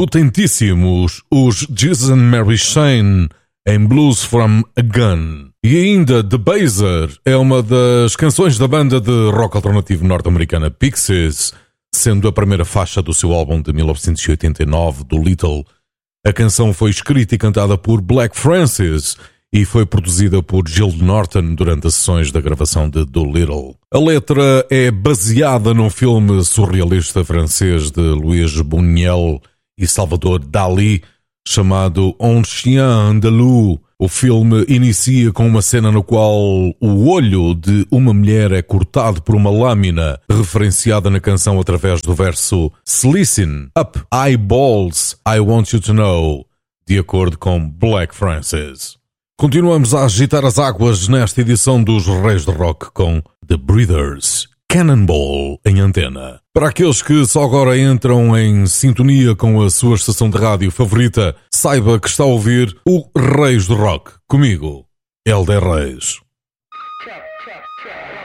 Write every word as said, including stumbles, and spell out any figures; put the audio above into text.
potentíssimos os Jesus and Mary Chain em Blues from a Gun. E ainda The Baser é uma das canções da banda de rock alternativo norte-americana Pixies, sendo a primeira faixa do seu álbum de mil novecentos e oitenta e nove, do Little. A canção foi escrita e cantada por Black Francis e foi produzida por Jill Norton durante as sessões da gravação de Doolittle. A letra é baseada num filme surrealista francês de Louis Buñuel e Salvador Dalí, chamado Un Chien Andalou. O filme inicia com uma cena no qual o olho de uma mulher é cortado por uma lâmina, referenciada na canção através do verso Slicing Up Eyeballs, I Want You to Know, de acordo com Black Francis. Continuamos a agitar as águas nesta edição dos Reis de Rock com The Breeders, Cannonball em antena. Para aqueles que só agora entram em sintonia com a sua estação de rádio favorita, saiba que está a ouvir o Reis do Rock, comigo, Helder Reis. Check.